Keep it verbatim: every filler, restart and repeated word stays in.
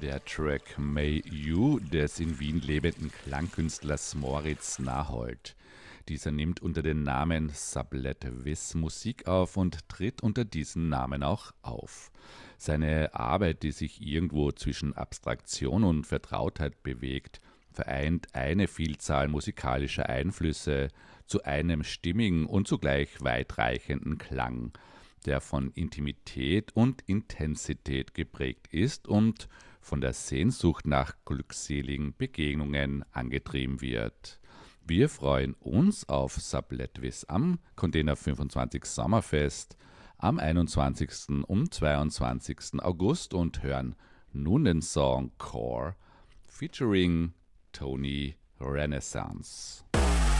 Der Track May You des in Wien lebenden Klangkünstlers Moritz Nahold. Dieser nimmt unter dem Namen Sublet Viz Musik auf und tritt unter diesem Namen auch auf. Seine Arbeit, die sich irgendwo zwischen Abstraktion und Vertrautheit bewegt, vereint eine Vielzahl musikalischer Einflüsse zu einem stimmigen und zugleich weitreichenden Klang, der von Intimität und Intensität geprägt ist und von der Sehnsucht nach glückseligen Begegnungen angetrieben wird. Wir freuen uns auf Sublet Viz am Container fünfundzwanzig Sommerfest am einundzwanzigsten und zweiundzwanzigsten August und hören nun den Song Core featuring Tony Renaissance.